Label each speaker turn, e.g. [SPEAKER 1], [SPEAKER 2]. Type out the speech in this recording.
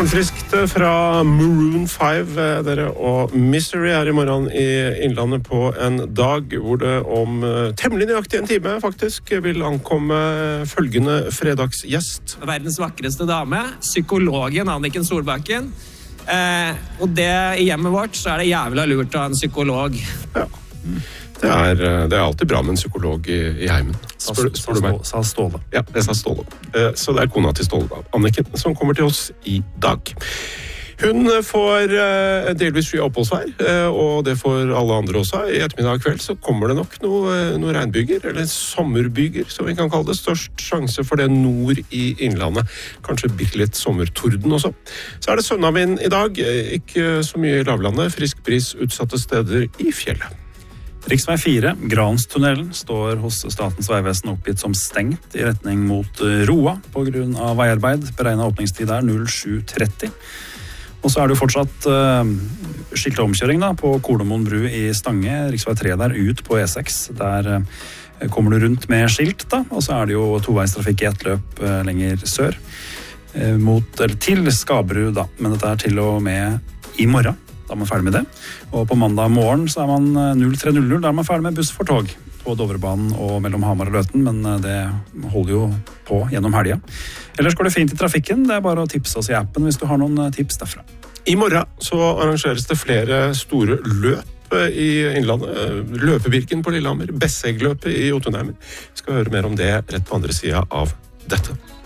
[SPEAKER 1] Morgenfriskt fra Maroon 5, dere, og Misery I morgen I Innlandet på en dag hvor det om temmelig nøyaktig en time faktisk vil ankomme følgende fredagsgjest.
[SPEAKER 2] Verdens vakreste dame, psykologen Anniken Solbakken. Og det I hjemmet vårt så det jævla lurt å ha en psykolog.
[SPEAKER 1] Ja. Det er alltid bra med en psykolog I heimen. Spør du meg?
[SPEAKER 3] Sa Ståle.
[SPEAKER 1] Ja, det sa Ståle. Så det kona til Ståle da, Anniken, som kommer til oss I dag. Hun får delvis fri oppholdsvær, og det får alle andre også. I ettermiddag kveld så kommer det nok noe regnbyger, eller sommerbyger, som vi kan kalle det. Størst sjanse for det nord I Innlandet. Kanskje bitte litt sommertorden også. Så det sønnavind I dag, ikke så mye I lavlandet. Frisk bris utsatte steder I fjellet.
[SPEAKER 3] Riksvei 4, Granstunnelen, står hos Statens vegvesen oppgitt som stengt I retning mot Roa på grunn av veiarbeid. Beregnet åpningstid 07:30. Og så det jo fortsatt skilteomkjøring da, på Kolomoen bru I Stange, riksvei 3 der, ut på E6. Der kommer du rundt med skilt da, og så det jo toveistrafikk I et løp lenger sør. Til Skaberud da, men dette til og med I morgen. Da man ferdig med det. Og på mandag morgen så man 03:00, da man ferdig med buss for tog på Dovrebanen og mellom Hamar og Løten, men det holder jo på gjennom helgen. Ellers går det fint I trafikken, det bare å tipse oss I appen hvis du har noen tips derfra.
[SPEAKER 1] I morgen så arrangeres det flere store løp I Innlandet. Løpebirken på Lillehammer, Besseggløpet I Jotunheimen. Vi skal høre mer om det rett på andre siden av dette.